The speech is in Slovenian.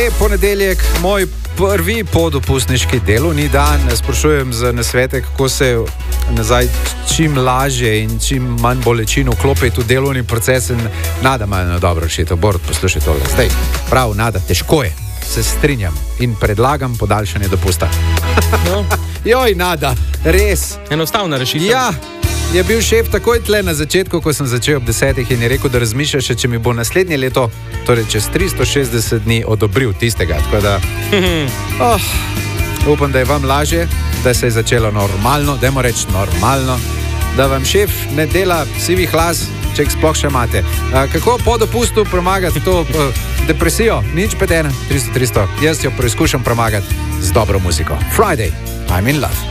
Ponedeljek, moj prvi podopustniški delovni dan. Sprašujem za nasvete, kako se nazaj čim lažje in čim manj bolečin vklopiti v delovni proces. In Nada ima eno dobro rešitev. Borut, poslušaj tole. Zdaj, prav, Nada, težko je. Se strinjam in predlagam podaljšanje dopusta. No. Joj, Nada, res. Enostavna rešitev. Ja, je bil šef takoj tle na začetku, ko sem začel ob 10 in je rekel, da razmišlja še, če mi bo naslednje leto, torej čez 360 dni, odobril tistega. Tako da, upam, da je vam lažje, da se je začelo normalno, dajmo reči normalno, da vam šef ne dela sivih las, če jih sploh še imate. Kako po dopustu premagati to depresijo? Nič 5-1, 300-300. Jaz jo preizkušam premagati z dobro muziko. Friday, I'm in love.